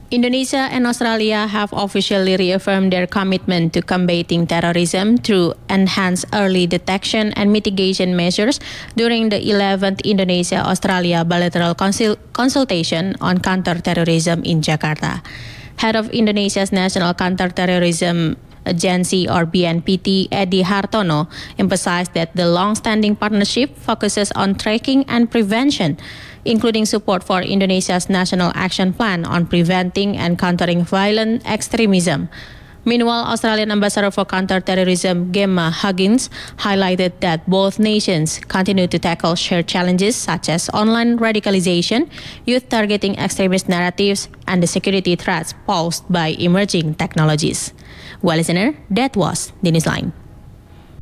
Indonesia and Australia have officially reaffirmed their commitment to combating terrorism through enhanced early detection and mitigation measures during the 11th Indonesia-Australia bilateral consultation on counterterrorism in Jakarta. Head of Indonesia's National Counterterrorism Agency or BNPT, Edi Hartono, emphasized that the long-standing partnership focuses on tracking and prevention, including support for Indonesia's National Action Plan on preventing and countering violent extremism. Meanwhile, Australian Ambassador for Counterterrorism Gemma Huggins highlighted that both nations continue to tackle shared challenges such as online radicalization, youth targeting extremist narratives, and the security threats posed by emerging technologies. Well, listener, that was the Newsline.